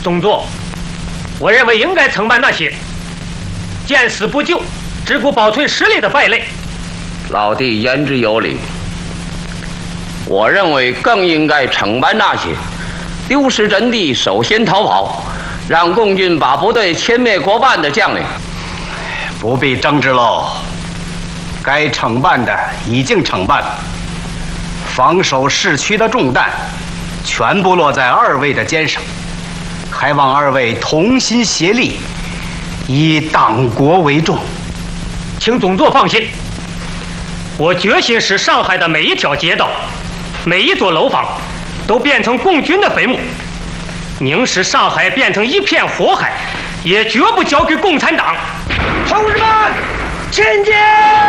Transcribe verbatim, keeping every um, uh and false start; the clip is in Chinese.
董座，我认为应该惩办那些见死不救、只顾保存实力的败类。 老弟言之有理，我认为更应该惩办那些丢失阵地、首先逃跑，让共军把部队歼灭过半的将领。 不必争执喽，该惩办的已经惩办了，防守市区的重担全部落在二位的肩上，还望二位同心协力，以党国为重。 请总座放心，我决心使上海的每一条街道、每一座楼房都变成共军的坟墓，宁使上海变成一片火海，也绝不交给共产党。同志们，前进！